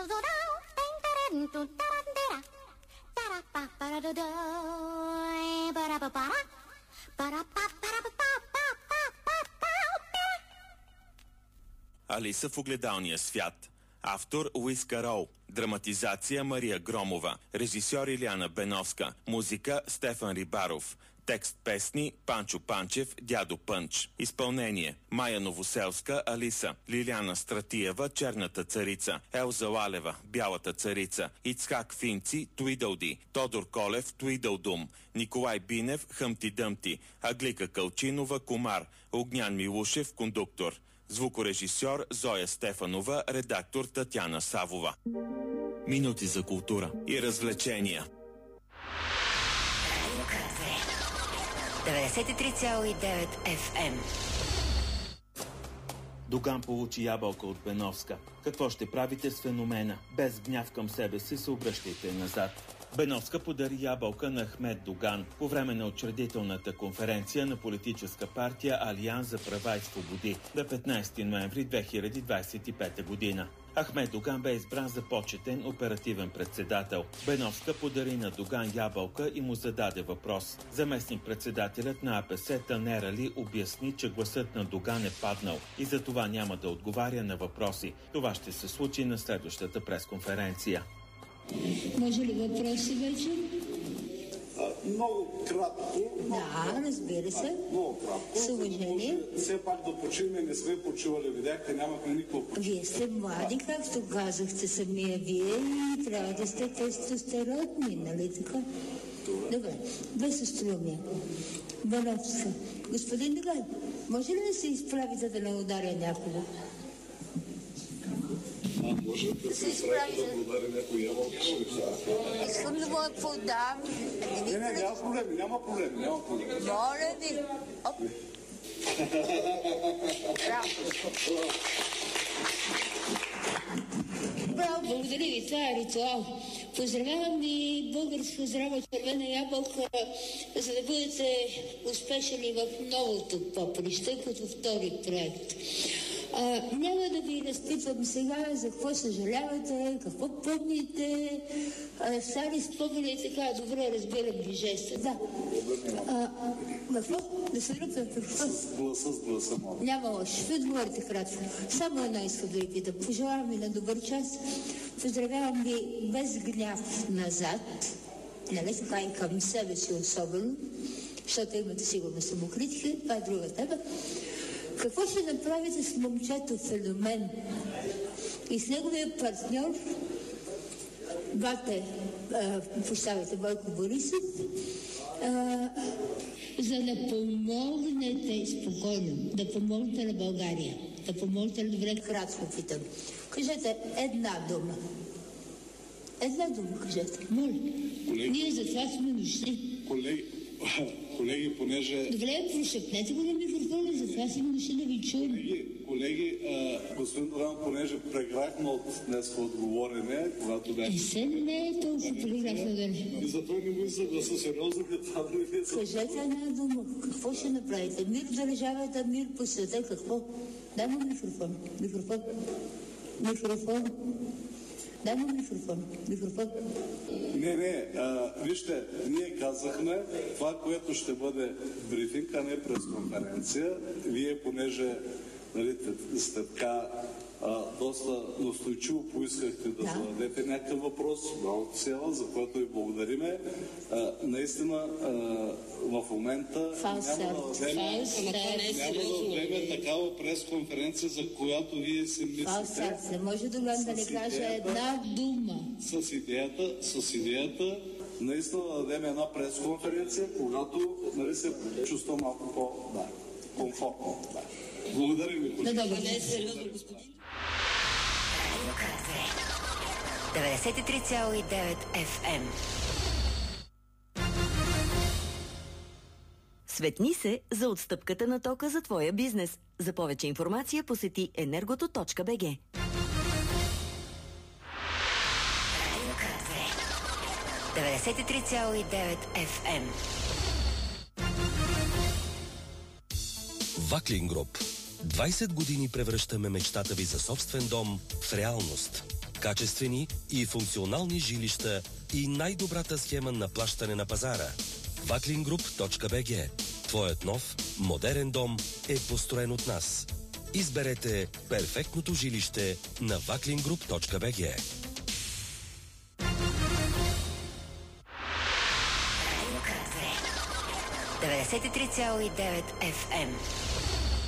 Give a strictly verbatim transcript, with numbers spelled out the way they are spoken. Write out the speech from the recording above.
Алиса в огледалния свят. Автор Луис Карол. Драматизация Мария Громова. Режисьор Илияна Беновска. Музика Стефан Рибаров. Текст песни Панчо Панчев, Дядо Пънч. Изпълнение Майя Новоселска, Алиса, Лиляна Стратиева, Черната царица, Елза Лалева, Бялата царица, Ицхак Финци, Туидълди, Тодор Колев, Туидълдум, Николай Бинев, Хъмти Дъмти, Аглика Калчинова, Комар, Огнян Милушев, кондуктор. Звукорежисьор Зоя Стефанова, редактор Татяна Савова. Минути за култура и развлечения. деветдесет и три цяло и девет Еф Ем. Доган получи ябълка от Беновска. Какво ще правите с феномена? Без гняв към себе си се обръщайте назад. Беновска подари ябълка на Ахмед Доган по време на учредителната конференция на политическа партия Алианс за права и свободи на петнайсети ноември две хиляди двайсет и пета година. Ахмед Доган бе избран за почетен оперативен председател. Беновска подари на Доган ябълка и му зададе въпрос. Заместник-председателят на А Пе Се Танер Али обясни, че гласът на Доган е паднал и за това няма да отговаря на въпроси. Това ще се случи на следващата пресконференция. Може ли въпроси вече? А, много кратко. Да, разбира се. А, много кратко. С уважение. Все пак да почиваме, не сме почивали, видяхте, нямахме никакво почиване. Вие сте млади, както казахте самия вие, и трябва да сте тестостеродни, нали така? Добре. Добре, без остроумие. Беновска. Господин Доган, може ли да се изправите да не ударя някого? А, може да се изправи да удари някой ябълка. Искам да му я подам. Не, не, няма проблеми, няма проблеми, няма проблеми. Моля ви. Оп. Браво. Браво, благодаря ви, това е ритуал. Поздравявам и българска здрава червена ябълка, за да бъдете успешни в новото поприще, като втори проект. А, няма да ви разпитвам сега за какво съжалявате, какво помните, а, стари спомени и така, добре разбирам ви жеста. Да. А, какво? Да се ръпвам какво? С гласа, с гласа, мога. Няма лошо. Ще отговорите кратко. Само едно искам да ви питам. Пожелавам ви на добър час. Поздравявам ви без гняв назад. Нали така и към себе си особено, защото имате сигурно самокритика. Това е друга тема. Какво ще направите с момчето Феномен и с неговия партньор, бате, прощавайте, Бойко Борисов, а, за да помогнете спокойно, да помогнете на България, да помогнете на добре, кратко питам. Кажете една дума. Една дума кажете. Моля. Колеги, ние за това сме дошли. Колеги, колеги, понеже... Добре, прошепнете го на микрофона, за това сме дошли да ви чуем. Колеги, колеги а, господин Доган, понеже преграхна от днес отговорене, когато бях... И се не е толкова преграхна да не. И затова не му съгласа сериозно, като това да не ви е съгласа. Кажете една дума. Какво ще направите? Мир в държавата, мир по света, какво? Дай му микрофон. Микрофон. Микрофон. Дай му микрофон. Микрофон. Не, не, а, вижте, ние казахме това, което ще бъде брифинг, а не пресконференция. Вие, понеже нали, сте така а, доста настойчиво поискахте да, да зададете някакъв въпрос, браво села, за което ви благодариме. А, наистина, а, в момента Фалсет. няма да вземе, няма да вземе такава пресконференция, за която вие си мислите. Фалсет. Не може да да не каже една дума. С идеята, с идеята наистина да дадем една пресконференция, когато нали, се чувства малко по да, комфортно. Да. Благодаря ви. Да, да, не е сериозно, господин. деветдесет и три цяло и девет Еф Ем. Светни се за отстъпката на тока за твоя бизнес. За повече информация посети енергото точка би джи. деветдесет и три цяло и девет Еф Ем. Ваклин Груп. двайсет години превръщаме мечтата ви за собствен дом в реалност. Качествени и функционални жилища и най-добрата схема на плащане на пазара. ваклингруп точка би джи. Твоят нов, модерен дом е построен от нас. Изберете перфектното жилище на ваклингруп точка би джи. деветдесет и три цяло и девет еф ем.